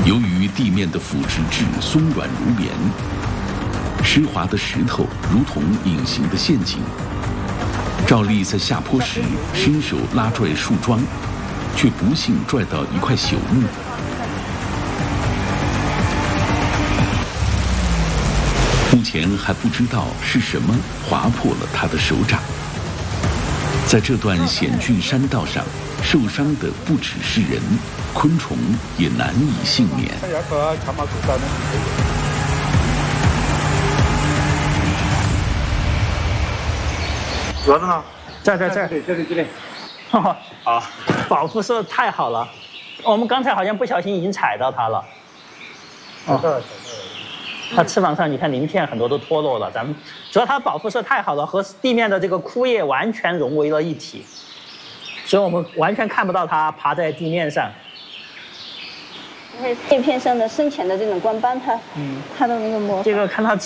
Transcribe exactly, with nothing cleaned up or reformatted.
由于地面的腐殖质松软如棉，湿滑的石头如同隐形的陷阱。赵丽在下坡时伸手拉拽树桩，却不幸拽到一块朽木。目前还不知道是什么划破了他的手掌。在这段险峻山道上，受伤的不只是人，昆虫也难以幸免。 镯子呢？ 在在在， 这里这里。 好， 好， 保护色太好了。我们刚才好像不小心已经踩到它了。 哦， 它翅膀上你看鳞片很多都脱落了，咱们主要它保护色太好了，和地面的这个枯叶完全融为了一体，所以我们完全看不到它爬在地面上。 因为叶片上的深浅的这种光斑，它，嗯，它都能够模仿。 这个看它